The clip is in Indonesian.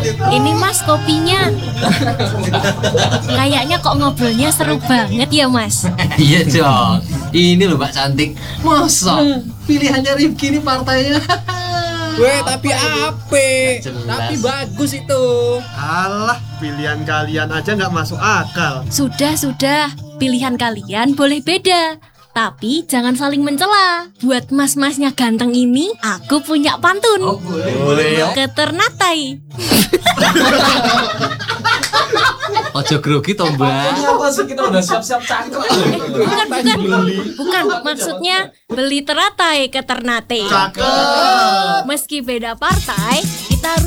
Ini Mas kopinya. Kayaknya kok ngobrolnya seru banget ya Mas. Iya dong. Ini loh Mbak Cantik. Masa pilihannya Rifki ini partainya. Weh, tapi ape? Jelas. Tapi bagus itu. Alah, pilihan kalian aja nggak masuk akal. Sudah. Pilihan kalian boleh beda. Tapi jangan saling mencela. Buat mas-masnya ganteng ini, aku punya pantun. Oh, boleh ya. Keternatai. Ojo grogi toh Mbak. Apa sih kita udah siap-siap cangkruk. Bukan. Maksudnya beli teratai ke Ternate. Cakep. Meski beda partai, kita harus